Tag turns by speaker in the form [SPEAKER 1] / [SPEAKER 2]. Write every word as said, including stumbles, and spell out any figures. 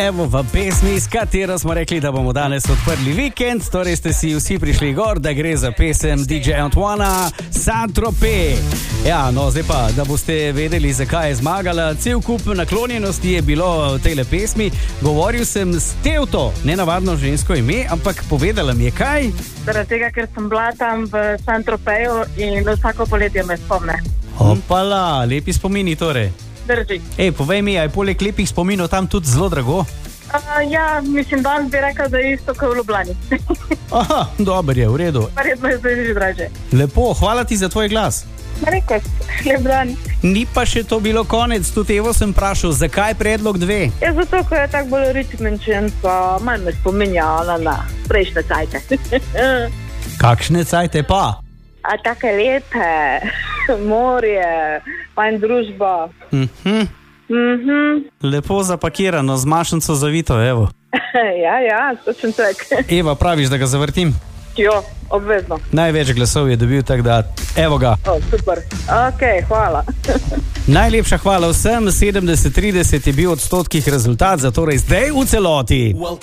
[SPEAKER 1] Evo v pesmi, s katero smo rekli, da bomo danes odprli vikend, torej ste si vsi prišli gor, da gre za pesem D J Antoana Saint-Tropez. Ja, no, zdaj pa, da boste vedeli, zakaj je zmagala, cel kup naklonjenosti je bilo v tejle pesmi. Govoril sem s Tevto, nenavadno žensko ime, ampak povedala mi je kaj?
[SPEAKER 2] Zaradi tega, ker sem bila tam v Saint-Tropezu in vsako poletje me spomne.
[SPEAKER 1] Opala, lepi spomini torej.
[SPEAKER 2] Drži.
[SPEAKER 1] Ej, povej mi, je poleg lepih spominov tam tudi zelo drago?
[SPEAKER 2] Uh, ja, mislim, danes bi rekel, da je isto kot v Ljubljani.
[SPEAKER 1] Aha, dober je, v redu.
[SPEAKER 2] Verjetno je zdaj že draže.
[SPEAKER 1] Lepo, hvala ti za tvoj glas.
[SPEAKER 2] Rekel, Ljubljani.
[SPEAKER 1] Ni pa še to bilo konec, tudi Evo sem vprašal, zakaj predlog dve?
[SPEAKER 2] Ja, zato, ko je tako bolj ritmenčen, pa manj me spominja na, na prejšnje cajte.
[SPEAKER 1] Kakšne cajte pa?
[SPEAKER 2] A take lepe, morje, fajn družba.
[SPEAKER 1] Mhm.
[SPEAKER 2] Mhm.
[SPEAKER 1] Lepo zapakirano, z mašnico zavito, evo.
[SPEAKER 2] Ja, ja, točen tek.
[SPEAKER 1] Eva, praviš, da ga zavrtim?
[SPEAKER 2] Jo, obvezno.
[SPEAKER 1] Največ glasov je dobil, tako da, evo ga.
[SPEAKER 2] O, super. Ok, hvala.
[SPEAKER 1] Najlepša hvala vsem, sedemdeset trideset je bil odstotkih rezultat, zatorej zdaj v celoti.